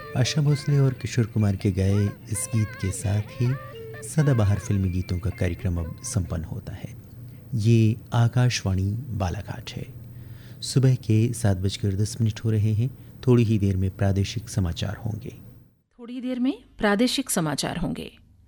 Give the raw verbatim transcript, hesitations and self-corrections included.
आशा भोसले और किशोर कुमार के गाए इस गीत के साथ ही सदाबहार फिल्मी गीतों का कार्यक्रम अब संपन्न होता है। ये आकाशवाणी बालाघाट है। सुबह के सात बजकर दस मिनट हो रहे हैं। थोड़ी ही देर में प्रादेशिक समाचार होंगे। थोड़ी देर में प्रादेशिक समाचार होंगे।